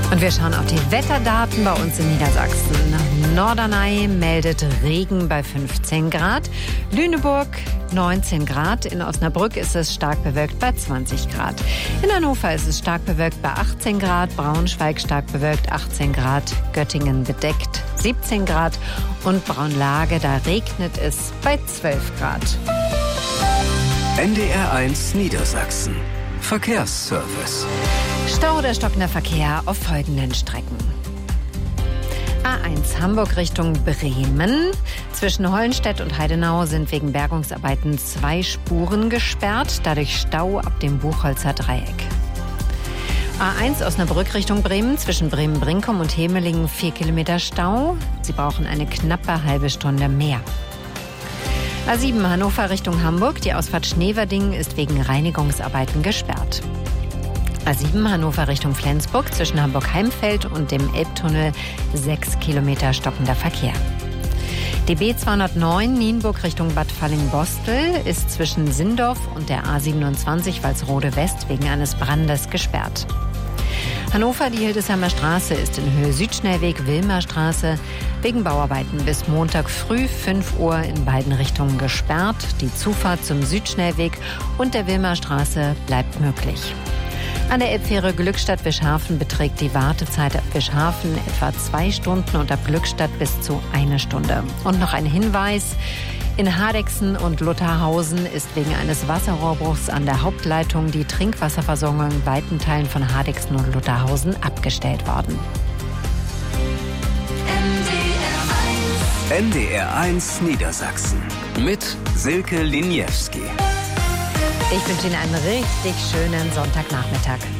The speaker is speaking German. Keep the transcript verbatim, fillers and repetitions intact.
Und wir schauen auf die Wetterdaten bei uns in Niedersachsen. Norderney meldet Regen bei fünfzehn Grad. Lüneburg neunzehn Grad. In Osnabrück ist es stark bewölkt bei zwanzig Grad. In Hannover ist es stark bewölkt bei achtzehn Grad. Braunschweig stark bewölkt achtzehn Grad. Göttingen bedeckt siebzehn Grad. Und Braunlage, da regnet es bei zwölf Grad. N D R eins Niedersachsen. Verkehrsservice. Stau oder stockender Verkehr auf folgenden Strecken. A eins Hamburg Richtung Bremen. Zwischen Hollenstedt und Heidenau sind wegen Bergungsarbeiten zwei Spuren gesperrt, dadurch Stau ab dem Buchholzer Dreieck. A eins Osnabrück Richtung Bremen. Zwischen Bremen-Brinkum und Hemelingen vier Kilometer Stau. Sie brauchen eine knappe halbe Stunde mehr. A sieben Hannover Richtung Hamburg. Die Ausfahrt Schneverding ist wegen Reinigungsarbeiten gesperrt. A sieben Hannover Richtung Flensburg. Zwischen Hamburg-Heimfeld und dem Elbtunnel sechs Kilometer stockender Verkehr. D B zweihundertneun Nienburg Richtung Bad Falling-Bostel ist zwischen Sindorf und der A siebenundzwanzig Walsrode West wegen eines Brandes gesperrt. Hannover, die Hildesheimer Straße ist in Höhe Südschnellweg Wilmerstraße wegen Bauarbeiten bis Montag früh fünf Uhr in beiden Richtungen gesperrt. Die Zufahrt zum Südschnellweg und der Wilmerstraße bleibt möglich. An der Elbfähre Glückstadt-Wischhafen beträgt die Wartezeit ab Wischhafen etwa zwei Stunden und ab Glückstadt bis zu eine Stunde. Und noch ein Hinweis: In Hardegsen und Lutherhausen ist wegen eines Wasserrohrbruchs an der Hauptleitung die Trinkwasserversorgung in weiten Teilen von Hardegsen und Lutherhausen abgestellt worden. N D R eins Niedersachsen mit Silke Liniewski. Ich wünsche Ihnen einen richtig schönen Sonntagnachmittag.